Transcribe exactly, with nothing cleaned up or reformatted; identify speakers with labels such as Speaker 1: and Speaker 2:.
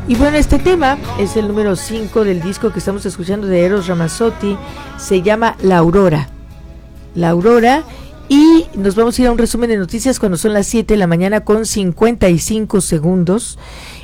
Speaker 1: Y bueno, este tema es el número cinco del disco que estamos escuchando de Eros Ramazzotti. Se llama La Aurora. La Aurora. Y nos vamos a ir a un resumen de noticias cuando son las siete de la mañana con cincuenta y cinco segundos.